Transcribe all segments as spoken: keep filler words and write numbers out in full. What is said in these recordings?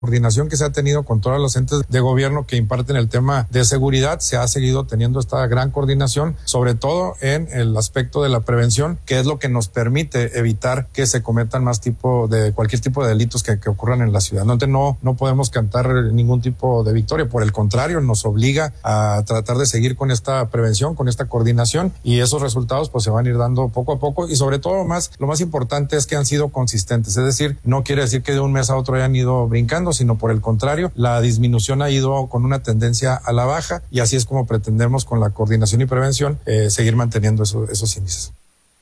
coordinación que se ha tenido con todos los entes de gobierno que imparten el tema de seguridad, se ha seguido teniendo esta gran coordinación, sobre todo en el aspecto de la prevención, que es lo que nos permite evitar que se cometan más tipo de cualquier tipo de delitos que, que ocurran en la ciudad. Entonces no, no podemos cantar ningún tipo de victoria, por el contrario, nos obliga a tratar de seguir con esta prevención, con esta coordinación, y esos resultados pues se van a ir dando poco a poco, y sobre todo más, lo más importante es que han sido consistentes, es decir, no quiere decir que de un mes a otro hayan ido brincando, sino por el contrario, la disminución ha ido con una tendencia a la baja, y así es como pretendemos con la coordinación y prevención eh, seguir manteniendo eso, esos índices.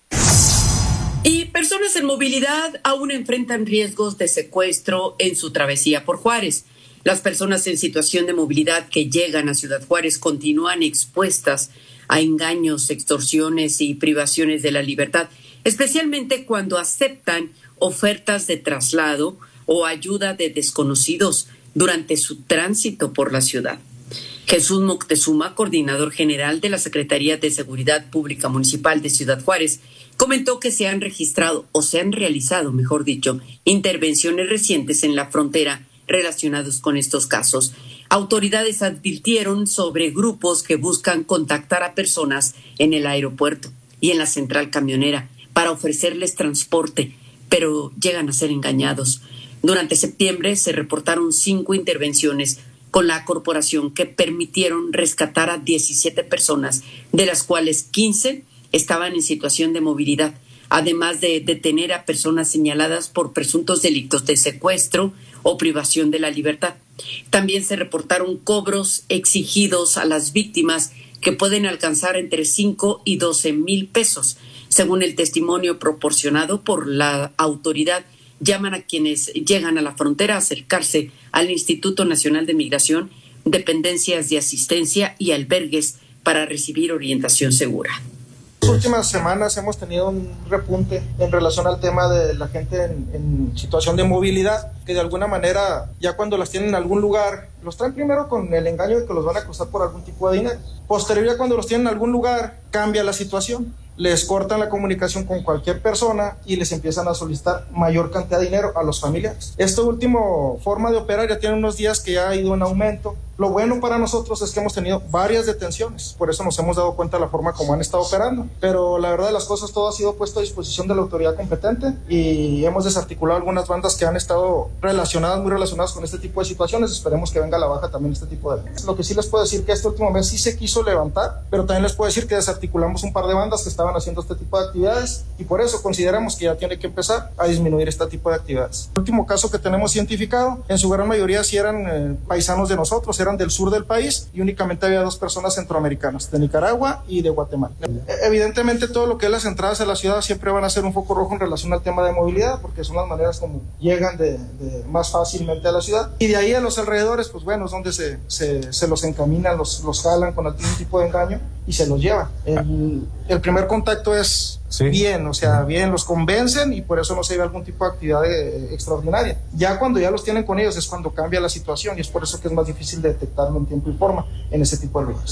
Y personas en movilidad aún enfrentan riesgos de secuestro en su travesía por Juárez. Las personas en situación de movilidad que llegan a Ciudad Juárez continúan expuestas a engaños, extorsiones y privaciones de la libertad, especialmente cuando aceptan ofertas de traslado o ayuda de desconocidos durante su tránsito por la ciudad. Jesús Moctezuma, coordinador general de la Secretaría de Seguridad Pública Municipal de Ciudad Juárez, comentó que se han registrado, o se han realizado, mejor dicho, intervenciones recientes en la frontera relacionados con estos casos. Autoridades advirtieron sobre grupos que buscan contactar a personas en el aeropuerto y en la central camionera para ofrecerles transporte, pero llegan a ser engañados. Durante septiembre se reportaron cinco intervenciones con la corporación que permitieron rescatar a diecisiete personas, de las cuales quince estaban en situación de movilidad, además de detener a personas señaladas por presuntos delitos de secuestro o privación de la libertad. También se reportaron cobros exigidos a las víctimas que pueden alcanzar entre cinco y doce mil pesos. Según el testimonio proporcionado por la autoridad, llaman a quienes llegan a la frontera a acercarse al Instituto Nacional de Migración, dependencias de asistencia y albergues para recibir orientación segura. Las últimas semanas hemos tenido un repunte en relación al tema de la gente en, en situación de movilidad, que de alguna manera ya cuando las tienen en algún lugar, los traen primero con el engaño de que los van a acosar por algún tipo de dinero. Posterior, ya cuando los tienen en algún lugar, cambia la situación. Les cortan la comunicación con cualquier persona y les empiezan a solicitar mayor cantidad de dinero a los familiares. Esta última forma de operar ya tiene unos días que ya ha ido en aumento. Lo bueno para nosotros es que hemos tenido varias detenciones, por eso nos hemos dado cuenta de la forma como han estado operando. Pero la verdad de las cosas, todo ha sido puesto a disposición de la autoridad competente y hemos desarticulado algunas bandas que han estado relacionadas, muy relacionadas con este tipo de situaciones. Esperemos que venga a la baja también este tipo de bandas. Lo que sí les puedo decir que este último mes sí se quiso levantar, pero también les puedo decir que desarticulamos un par de bandas que estaban haciendo este tipo de actividades y por eso consideramos que ya tiene que empezar a disminuir este tipo de actividades. El último caso que tenemos identificado, en su gran mayoría sí eran eh, paisanos de nosotros, eran del sur del país y únicamente había dos personas centroamericanas, de Nicaragua y de Guatemala. Evidentemente todo lo que es las entradas a la ciudad siempre van a ser un foco rojo en relación al tema de movilidad, porque son las maneras como llegan de, de más fácilmente a la ciudad, y de ahí a los alrededores, pues bueno, es donde se, se, se los encaminan, los, los jalan con algún tipo de engaño y se los llevan. El, el primer contacto es sí. bien, o sea, bien, los convencen y por eso no se ve algún tipo de actividad de, extraordinaria. Ya cuando ya los tienen con ellos es cuando cambia la situación y es por eso que es más difícil de detectarlo en tiempo y forma en ese tipo de riesgos.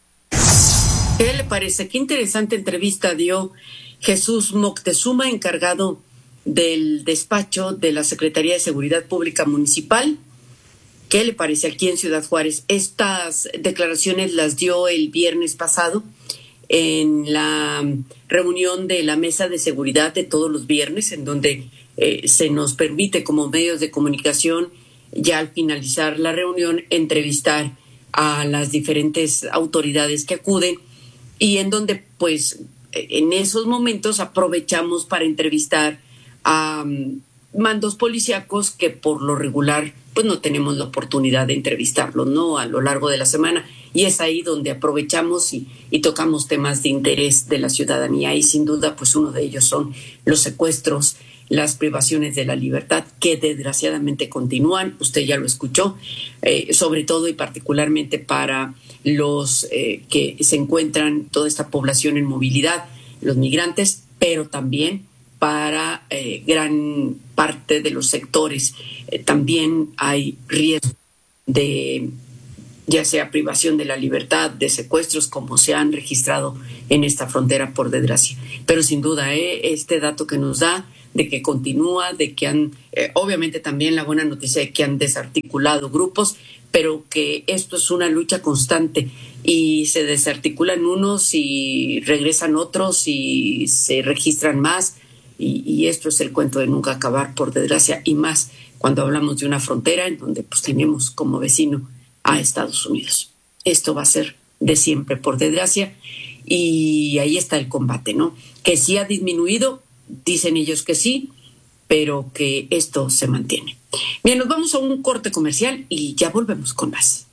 ¿Qué le parece? Qué interesante entrevista dio Jesús Moctezuma, encargado del despacho de la Secretaría de Seguridad Pública Municipal. ¿Qué le parece aquí en Ciudad Juárez? Estas declaraciones las dio el viernes pasado en la reunión de la mesa de seguridad de todos los viernes, en donde eh, se nos permite como medios de comunicación, ya al finalizar la reunión, entrevistar a las diferentes autoridades que acuden y en donde pues en esos momentos aprovechamos para entrevistar a um, mandos policíacos que por lo regular pues no tenemos la oportunidad de entrevistarlos, ¿no? A lo largo de la semana, y es ahí donde aprovechamos y, y tocamos temas de interés de la ciudadanía, y sin duda pues uno de ellos son los secuestros, las privaciones de la libertad que desgraciadamente continúan, usted ya lo escuchó, eh, sobre todo y particularmente para los eh, que se encuentran toda esta población en movilidad, los migrantes, pero también para eh, gran parte de los sectores. Eh, también hay riesgo de ya sea privación de la libertad, de secuestros, como se han registrado en esta frontera, por desgracia. Pero sin duda, eh, este dato que nos da de que continúa, de que han, eh, obviamente también la buena noticia de que han desarticulado grupos, pero que esto es una lucha constante y se desarticulan unos y regresan otros y se registran más y, y esto es el cuento de nunca acabar, por desgracia, y más cuando hablamos de una frontera en donde pues tenemos como vecino a Estados Unidos. Esto va a ser de siempre, por desgracia, y ahí está el combate, ¿no? Que sí ha disminuido, dicen ellos que sí, pero que esto se mantiene. Bien, nos vamos a un corte comercial y ya volvemos con más.